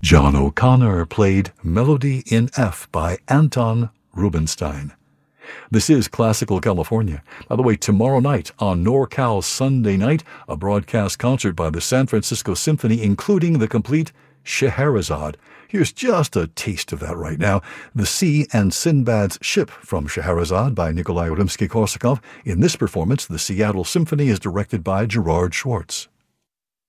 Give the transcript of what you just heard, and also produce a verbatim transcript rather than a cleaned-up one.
John O'Connor played Melody in F by Anton Rubinstein. This is Classical California. By the way, tomorrow night on NorCal Sunday Night, a broadcast concert by the San Francisco Symphony, including the complete Scheherazade. Here's just a taste of that right now. The Sea and Sinbad's Ship from Scheherazade by Nikolai Rimsky-Korsakov. In this performance, the Seattle Symphony is directed by Gerard Schwartz.